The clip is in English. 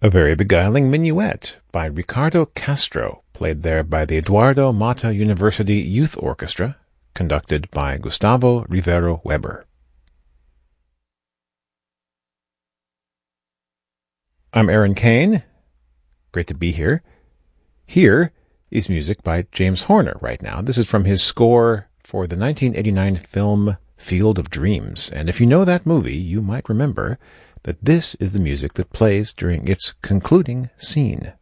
A very beguiling minuet by Ricardo Castro, played there by the Eduardo Mata University Youth Orchestra, conducted by Gustavo Rivero Weber. I'm Aaron Kane. Great to be here. Here is music by James Horner right now. This is from his score for the 1989 film Field of Dreams. And if you know that movie, you might remember that this is the music that plays during its concluding scene.